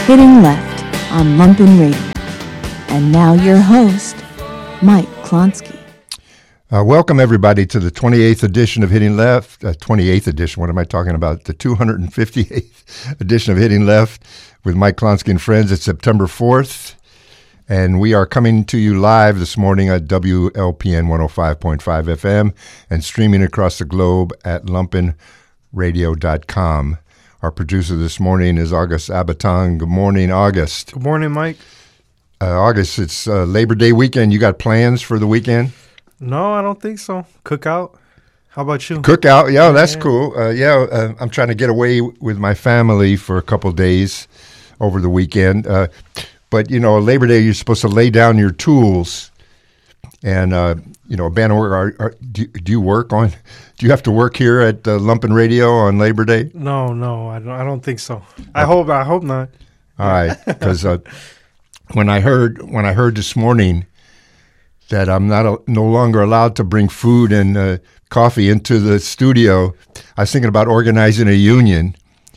Hitting Left on Lumpen Radio. And now your host, Mike Klonsky. Welcome, everybody, to the 28th edition of Hitting Left. 28th edition, what am I talking about? The 258th edition of Hitting Left with Mike Klonsky and friends. It's September 4th, and we are coming to you live this morning at WLPN 105.5 FM and streaming across the globe at lumpenradio.com. Our producer this morning is August Abatang. Good morning, August. Good morning, Mike. August, it's Labor Day weekend. You got plans for the weekend? No, I don't think so. Cookout. How about you? Cookout, yeah, that's cool. I'm trying to get away with my family for a couple days over the weekend. But, you know, Labor Day, you're supposed to lay down your tools. And, you know, band of work, do you work on, do you have to work here at Lumpen Radio on Labor Day? No, I don't think so. I hope not. All right, because when I heard this morning that I'm no longer allowed to bring food and coffee into the studio, I was thinking about organizing a union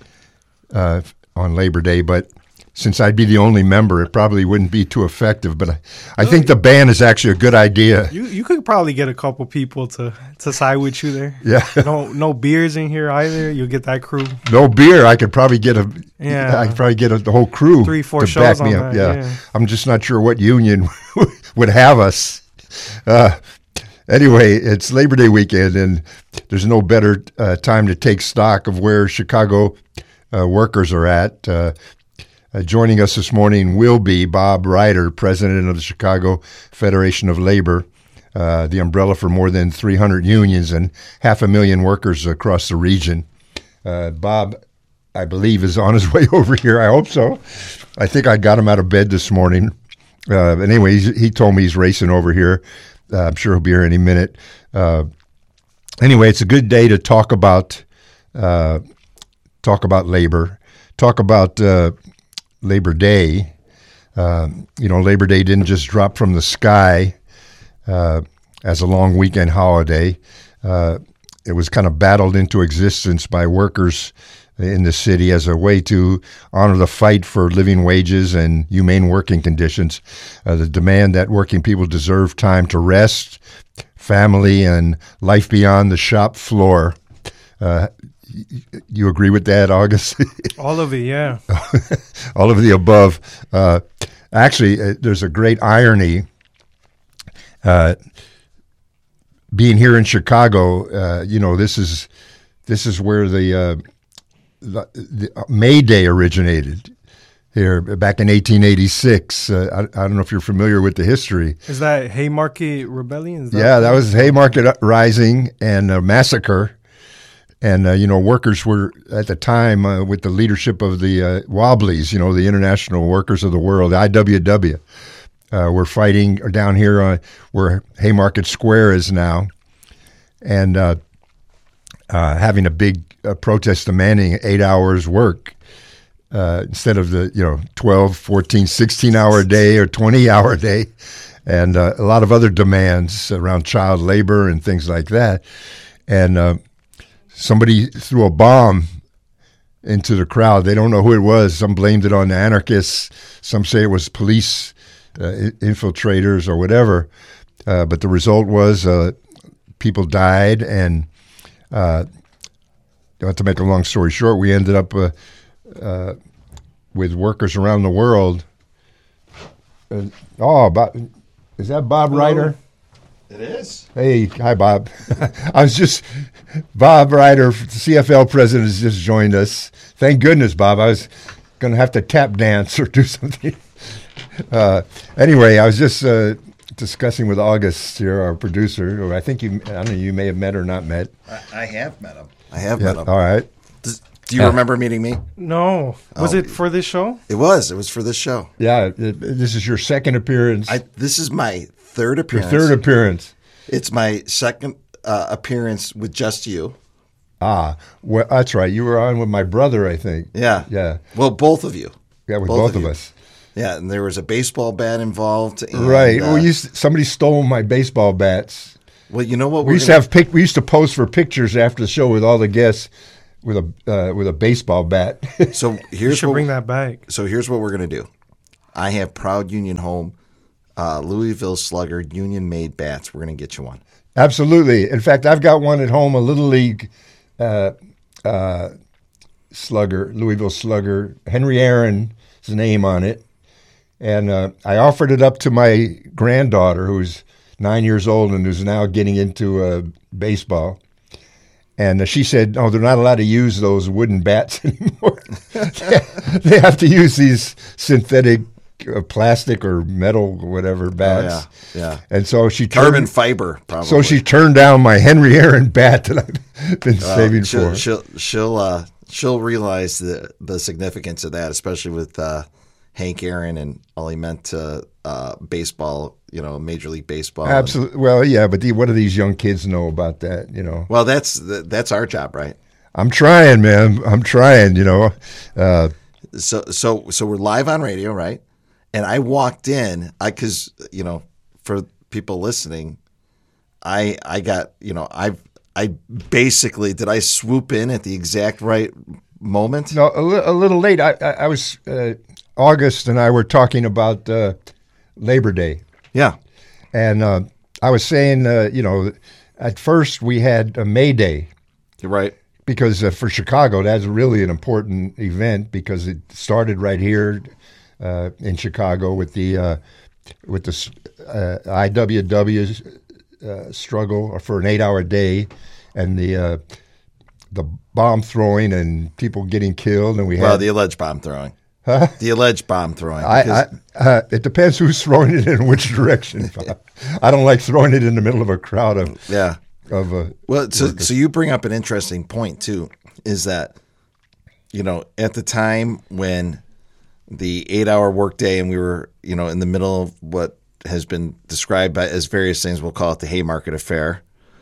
on Labor Day, but since I'd be the only member, it probably wouldn't be too effective. But I think the ban is actually a good idea. You could probably get a couple people to side with you there. Yeah. No beers in here either. You'll get that crew. No beer. I could probably get the whole crew 3-4 to shows back me on up. that, Yeah. I'm just not sure what union would have us. Anyway, it's Labor Day weekend, and there's no better time to take stock of where Chicago workers are at. Joining us this morning will be Bob Ryder, president of the Chicago Federation of Labor, the umbrella for more than 300 unions and 500,000 workers across the region. Bob, I believe, is on his way over here. I hope so. I think I got him out of bed this morning. Anyway, he told me he's racing over here. I'm sure he'll be here any minute. Anyway, it's a good day to talk about labor, talk about Labor Day. You know, Labor Day didn't just drop from the sky as a long weekend holiday. It was kind of battled into existence by workers in the city as a way to honor the fight for living wages and humane working conditions, the demand that working people deserve time to rest, family, and life beyond the shop floor. You agree with that, August? All of it, yeah. All of the above. Actually, there's a great irony. Being here in Chicago, you know, this is where the May Day originated here back in 1886. I don't know if you're familiar with the history. Is that Haymarket Rebellion? That was Haymarket Rising and a massacre. And, you know, workers were, at the time, with the leadership of the Wobblies, you know, the International Workers of the World, the IWW, were fighting down here where Haymarket Square is now, and having a big protest demanding 8 hours work instead of the, 12, 14, 16-hour day or 20-hour day, and a lot of other demands around child labor and things like that. And somebody threw a bomb into the crowd. They don't know who it was. Some blamed it on the anarchists. Some say it was police infiltrators or whatever. But the result was people died. And to make a long story short, we ended up with workers around the world. Is that Bob Ryder? It is. Hey, hi, Bob. Bob Ryder, CFL president, has just joined us. Thank goodness, Bob. I was going to have to tap dance or do something. Anyway, I was just discussing with August here, our producer, who I don't know, you may have met or not met. I have met him. Met him. All right. Do you remember meeting me? No. Was it for this show? It was. It was for this show. Yeah. This is your second appearance. This is my third appearance. Your third appearance. It's my second appearance with just you. Well, that's right. You were on with my brother, I think. Yeah. Yeah. Well, both of you. Yeah, with both of us. Yeah, and there was a baseball bat involved. And, right. Somebody stole my baseball bats. Well, you know what? We used to pose for pictures after the show with all the guests. with a baseball bat. So You here's should what, bring that back. So here's what we're gonna do. I have proud Union home, Louisville Slugger Union made bats. We're gonna get you one. Absolutely. In fact, I've got one at home, a Little League Slugger, Louisville Slugger, Henry Aaron's name on it. And I offered it up to my granddaughter, who's 9 years old and who's now getting into baseball. And she said, "Oh, they're not allowed to use those wooden bats anymore. They have to use these synthetic plastic or metal, whatever bats." Yeah. And so she Carbon fiber, probably. So she turned down my Henry Aaron bat that I've been saving for. She'll realize the significance of that, especially with Hank Aaron and all he meant to baseball, Major League Baseball. Absolutely. Well, yeah, but what do these young kids know about that? Well, that's our job, right? I'm trying, man. I'm trying. So we're live on radio, right? And I walked in, because for people listening, I got I basically, did I swoop in at the exact right moment? No, a little late. I was August and I were talking about Labor Day. Yeah. And I was saying, at first we had a May Day. You're right. Because for Chicago, that's really an important event because it started right here in Chicago with the IWW struggle for an 8-hour day and the bomb throwing and people getting killed. And the alleged bomb throwing. Huh? The alleged bomb throwing. It depends who's throwing it in which direction. I don't like throwing it in the middle of a crowd of So you bring up an interesting point too, is that at the time when the 8-hour workday and we were in the middle of what has been described as various things, we'll call it the Haymarket Affair.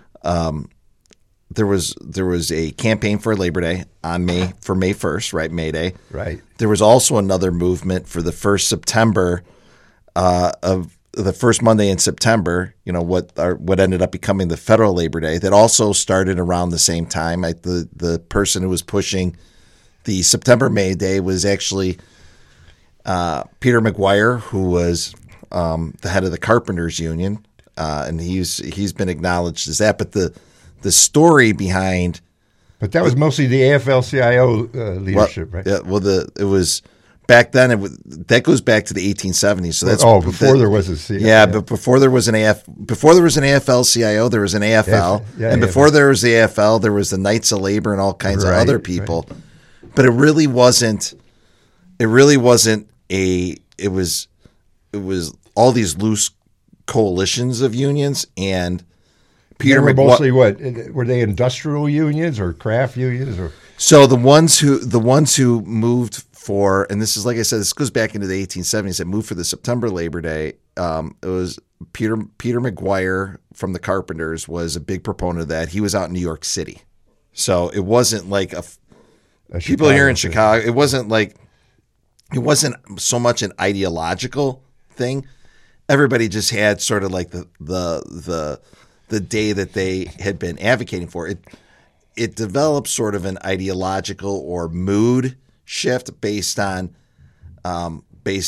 There was a campaign for Labor Day on May 1st, right? May Day. Right. There was also another movement for the first September of the first Monday in September. What ended up becoming the federal Labor Day that also started around the same time. The person who was pushing the September May Day was actually Peter McGuire, who was the head of the Carpenters Union, and he's been acknowledged as that. But the story behind, but that was mostly the AFL-CIO leadership, right? Yeah. Well, it was back then. That goes back to the 1870s. So that's before there was a CIO. Yeah, but before there was an AFL-CIO, there was an AFL, and before there was the AFL, there was the Knights of Labor and all kinds of other people. Right. But it really wasn't. It was all these loose coalitions of unions, and Peter were mostly what were they, industrial unions or craft unions or? So the ones who moved for, and this is, like I said, this goes back into the 1870s, that moved for the September Labor Day. It was Peter McGuire from the Carpenters was a big proponent of that. He was out in New York City, so it wasn't like people here in Chicago. It wasn't so much an ideological thing. Everybody just had sort of like the day that they had been advocating for. It developed sort of an ideological or mood shift based on how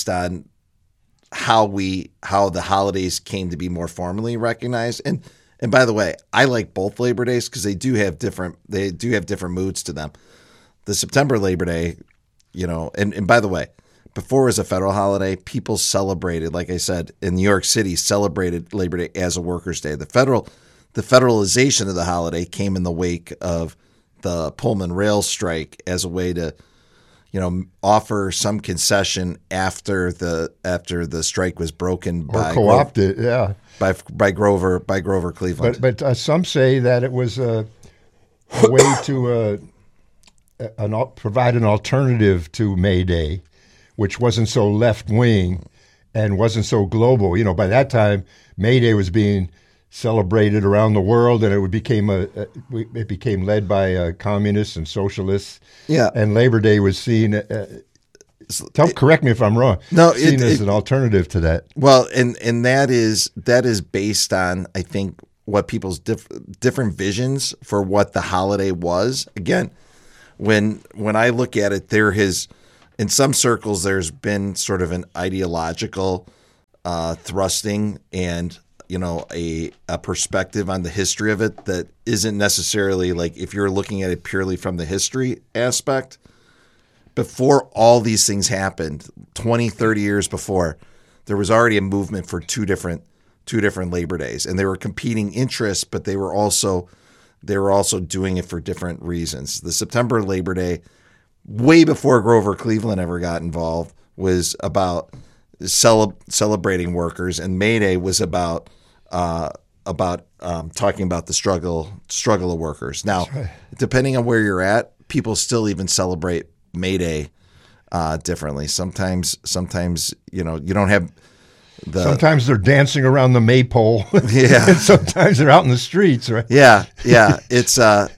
the holidays came to be more formally recognized. And by the way, I like both Labor Days because they do have different moods to them. The September Labor Day, and by the way, before it was a federal holiday, people celebrated, like I said, in New York City, celebrated Labor Day as a workers' day. The federalization of the holiday came in the wake of the Pullman rail strike as a way to, offer some concession after the strike was broken by co-opted, by Grover Cleveland. But some say that it was a way to provide an alternative to May Day, which wasn't so left-wing and wasn't so global. By that time, May Day was being celebrated around the world, and it became led by communists and socialists. Yeah, and Labor Day was seen. Correct me if I'm wrong. No, seen as an alternative to that. Well, and that is based on, I think, what people's different visions for what the holiday was. Again, when I look at it, in some circles there's been sort of an ideological thrusting and a perspective on the history of it that isn't necessarily like, if you're looking at it purely from the history aspect, before all these things happened, 20, 30 years before, there was already a movement for two different Labor Days, and they were competing interests, but they were also doing it for different reasons. The September Labor Day, way before Grover Cleveland ever got involved, was about celebrating workers, and May Day was about talking about the struggle of workers. Now, depending on where you're at, people still even celebrate May Day differently. Sometimes you don't have sometimes they're dancing around the maypole. Yeah. And sometimes they're out in the streets, right? Yeah. It's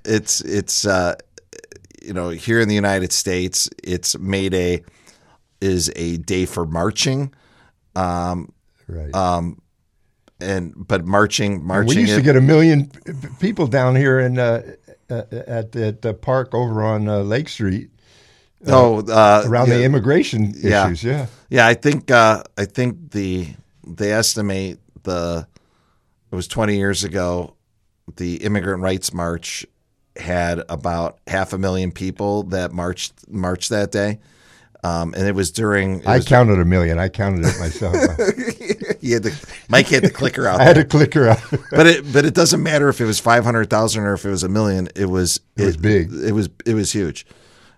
here in the United States, it's May Day is a day for marching. Right. But marching. We used to get 1 million people down here at the park over on Lake Street. Around the immigration issues. Yeah. Yeah. I think they estimate it was 20 years ago, the Immigrant Rights March had about 500,000 people that marched that day. And it was during. I counted 1 million. I counted it myself. Mike had the clicker out. I had a clicker out. but it doesn't matter if it was 500,000 or if it was 1 million. It was big. It was huge.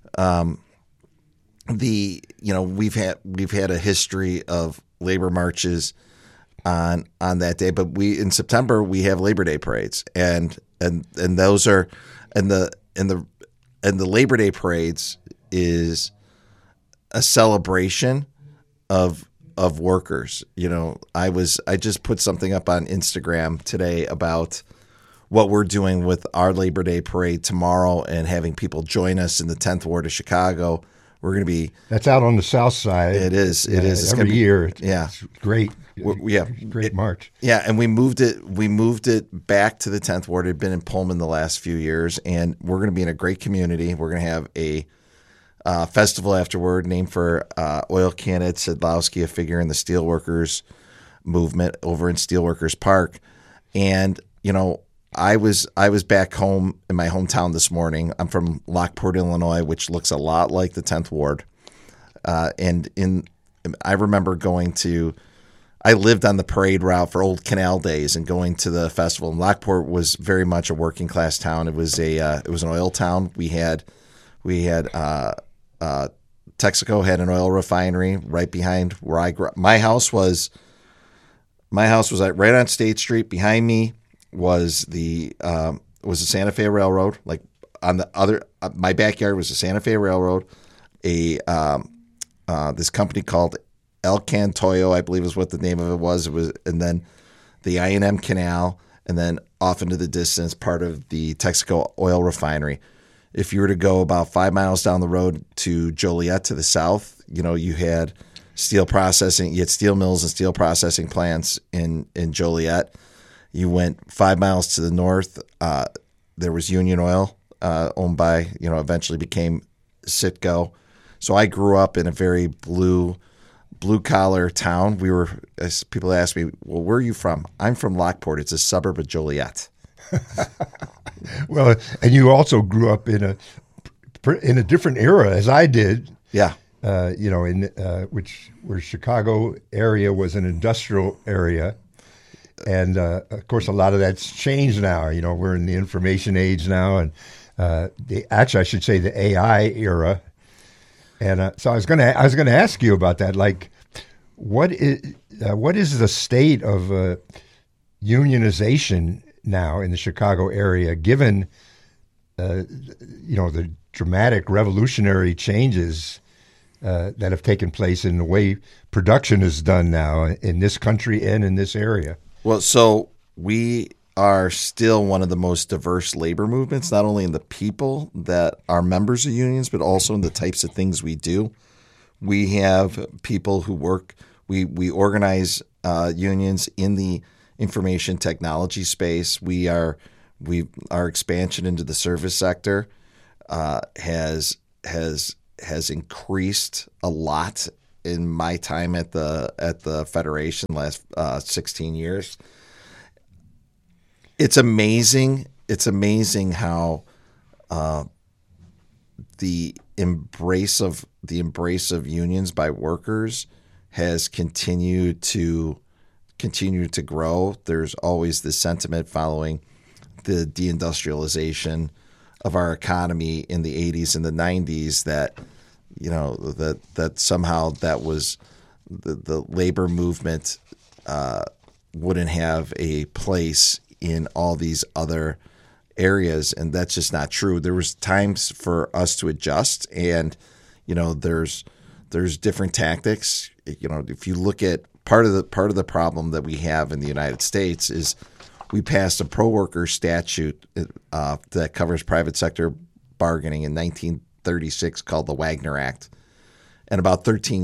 We've had a history of labor marches on that day, but in September we have Labor Day parades, and those are and the Labor Day parades is a celebration of workers. I just put something up on Instagram today about what we're doing with our Labor Day parade tomorrow and having people join us in the 10th Ward of Chicago. We're going to be. That's out on the south side. It is. It is. It's every year. It's great. Great march. Yeah, and we moved it back to the 10th Ward. It had been in Pullman the last few years, and we're going to be in a great community. We're going to have a festival afterward named for oil candidate Sadlowski, a figure in the steelworkers movement over in Steelworkers Park. And I was back home in my hometown this morning. I'm from Lockport, Illinois, which looks a lot like the 10th Ward. I remember I lived on the parade route for Old Canal days and going to the festival. And Lockport was very much a working class town. It was an oil town. We had Texaco had an oil refinery right behind where I grew up. My house was right on State Street. Behind me was the Santa Fe Railroad. Like on the other, my backyard was the Santa Fe Railroad. This company called Elkan Toyo, I believe is what the name of it was. And then the I&M Canal, and then off into the distance, part of the Texaco oil refinery. If you were to go about 5 miles down the road to Joliet to the south, you had steel processing. You had steel mills and steel processing plants in Joliet. You went 5 miles to the north. There was Union Oil, owned by, eventually became Citgo. So I grew up in a very blue collar town. People ask me, well, where are you from? I'm from Lockport. It's a suburb of Joliet. Well, and you also grew up in a different era as I did. Yeah. Where Chicago area was an industrial area. And, of course, a lot of that's changed now. We're in the information age now, and actually, I should say the AI era. And so I was going to ask you about that. Like, what is the state of unionization now in the Chicago area, given the dramatic revolutionary changes that have taken place in the way production is done now in this country and in this area? Well, so we are still one of the most diverse labor movements, not only in the people that are members of unions, but also in the types of things we do. We have people who work, we organize unions in the information technology space. Our expansion into the service sector has increased a lot in my time at the Federation last 16 years. It's amazing. It's amazing how the embrace of unions by workers has continued to grow. There's always this sentiment following the deindustrialization of our economy in the 80s and the 90s that that somehow that was the labor movement wouldn't have a place in all these other areas, and that's just not true. There was times for us to adjust, and there's different tactics. If you look at part of the problem that we have in the United States is we passed a pro-worker statute that covers private sector bargaining in 1936 called the Wagner Act. And about 11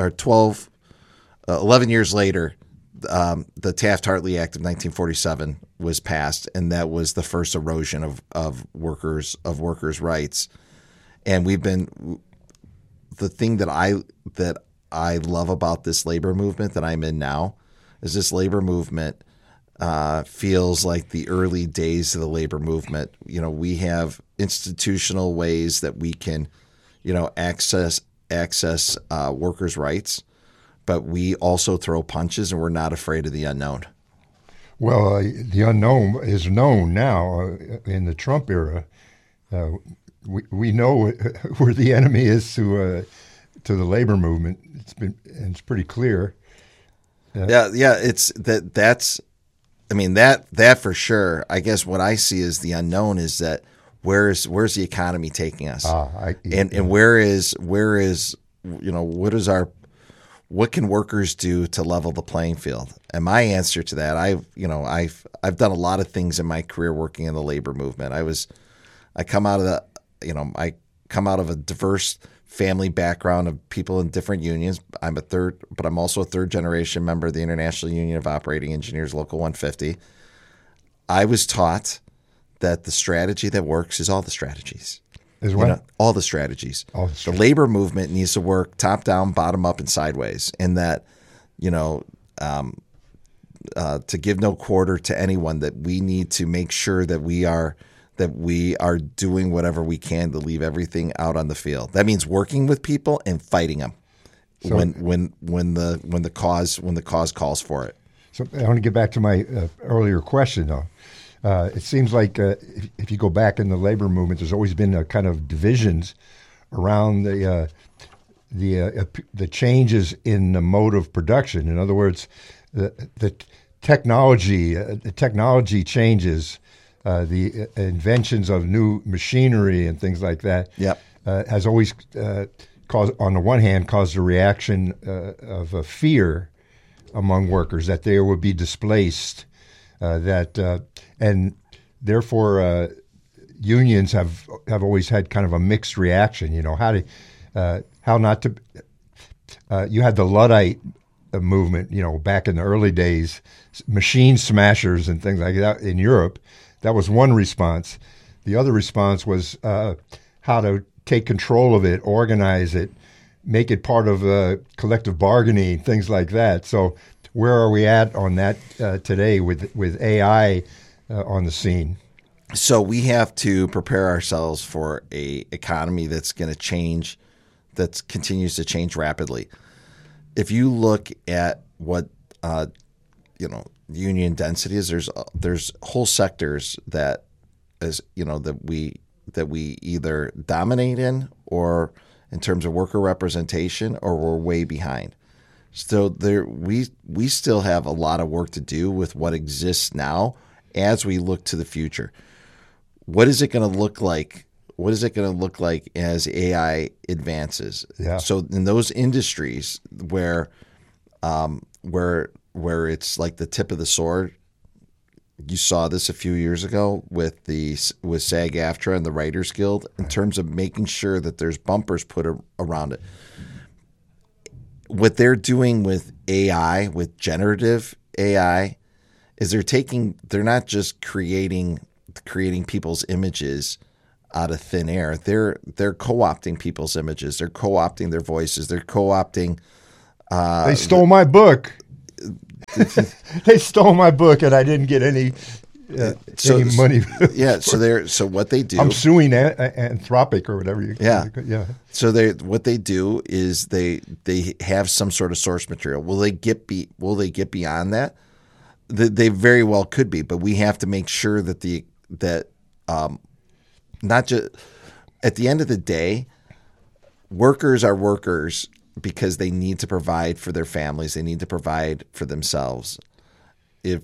years later, the Taft-Hartley Act of 1947 was passed, and that was the first erosion of workers' rights. And the thing that I love about this labor movement that I'm in now is this labor movement feels like the early days of the labor movement. We have institutional ways that we can, access workers' rights, but we also throw punches, and we're not afraid of the unknown. Well, the unknown is known now in the Trump era. We know where the enemy is to the labor movement. It's pretty clear. It's that's. I mean, that for sure. I guess what I see as the unknown is that where's the economy taking us, and what can workers do to level the playing field? And my answer to that, I've done a lot of things in my career working in the labor movement. I come out of a diverse family background of people in different unions. But I'm also a third generation member of the International Union of Operating Engineers, Local 150. I was taught that the strategy that works is all the strategies. All the strategies. The labor movement needs to work top down, bottom up, and sideways. And that, to give no quarter to anyone, that we need to make sure that we are doing whatever we can to leave everything out on the field. That means working with people and fighting them when the cause calls for it. So I want to get back to my earlier question, though. It seems like if you go back in the labor movement, there's always been a kind of divisions around the changes in the mode of production. In other words, the technology changes. The inventions of new machinery and things like that has always caused, on the one hand, caused a reaction of a fear among workers that they would be displaced, and therefore unions have always had kind of a mixed reaction. How not to. You had the Luddite movement, back in the early days, machine smashers and things like that in Europe. That was one response. The other response was how to take control of it, organize it, make it part of collective bargaining, things like that. So where are we at on that today with AI on the scene? So we have to prepare ourselves for a economy that's going to change, that continues to change rapidly. If you look at what union density is, there's whole sectors that we either dominate in, or in terms of worker representation, or we're way behind. So we still have a lot of work to do with what exists now as we look to the future. What is it going to look like? What is it going to look like as AI advances? Yeah. So in those industries where it's like the tip of the sword, you saw this a few years ago with SAG-AFTRA and the Writers Guild, in terms of making sure that there's bumpers put around it. What they're doing with AI, with generative AI, is they're not just creating people's images out of thin air. They're co-opting people's images. They're co-opting their voices. They're co-opting. They stole my book. They stole my book, and I didn't get any money. Yeah. So what they do? I'm suing Anthropic or whatever. Yeah. Yeah. So what they do is they have some sort of source material. Will they get beyond that? They very well could be, but we have to make sure that not just at the end of the day, workers are workers because they need to provide for their families. They need to provide for themselves. If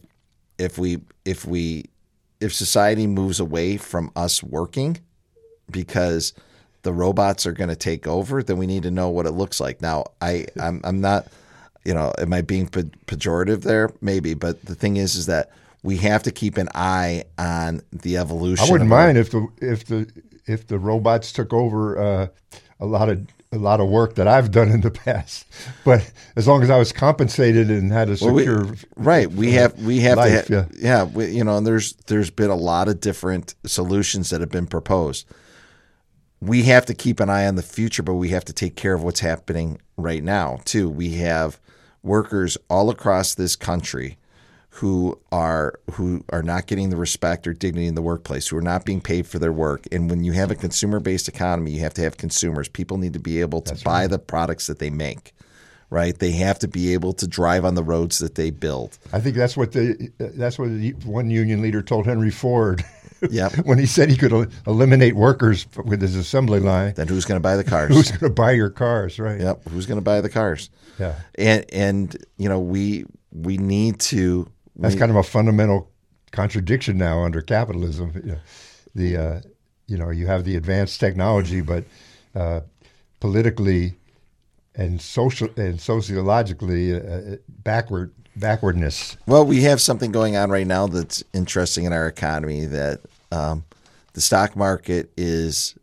society moves away from us working because the robots are going to take over, then we need to know what it looks like. Now, I'm not, am I being pejorative there? Maybe, but the thing is that we have to keep an eye on the evolution. I wouldn't mind if the robots took over a lot of work that I've done in the past, but as long as I was compensated and had a secure we have life, and there's been a lot of different solutions that have been proposed. We have to keep an eye on the future, but we have to take care of what's happening right now too. We have workers all across this country who are not getting the respect or dignity in the workplace, who are not being paid for their work. And when you have a consumer-based economy, you have to have consumers. People need to be able to buy the products that they make, right? They have to be able to drive on the roads that they build. I think that's what one union leader told Henry Ford. Yep. When he said he could eliminate workers with his assembly line. Then who's going to buy the cars? Who's going to buy your cars, right? Yep. Who's going to buy the cars? Yeah. And we need to. That's kind of a fundamental contradiction now under capitalism. You have the advanced technology, but politically and sociologically backwardness. Well, we have something going on right now that's interesting in our economy. That the stock market is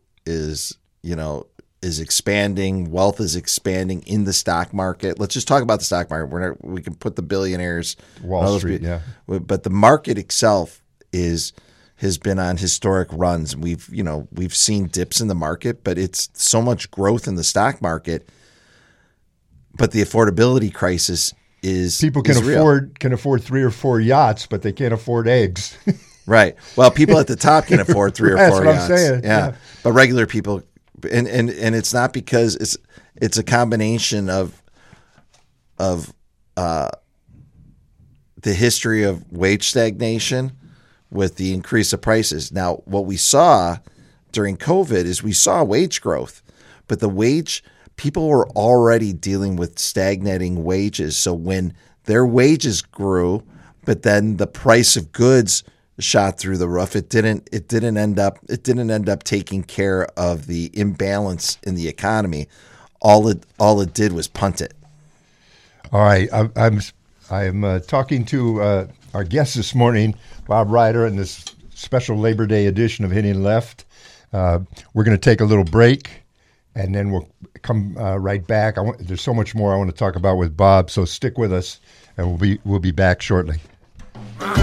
expanding. Wealth is expanding in the stock market. Let's just talk about the stock market. We can put the billionaires, Wall Street, but the market itself has been on historic runs. We've seen dips in the market, but it's so much growth in the stock market. But the affordability crisis is people can afford 3 or 4 yachts, but they can't afford eggs. Right. Well, people at the top can afford 3 or 4 That's what yachts. I'm saying. Yeah. But regular people. And it's not because it's a combination of the history of wage stagnation with the increase of prices. Now, what we saw during COVID is we saw wage growth, but people were already dealing with stagnating wages. So when their wages grew, but then the price of goods shot through the roof, it didn't end up taking care of the imbalance in the economy. All it did was punt it. All right, I'm talking to our guest this morning, Bob Ryder, in this special Labor Day edition of Hitting Left. We're going to take a little break, and then we'll come right back. There's so much more I want to talk about with Bob, so stick with us, and we'll be back shortly.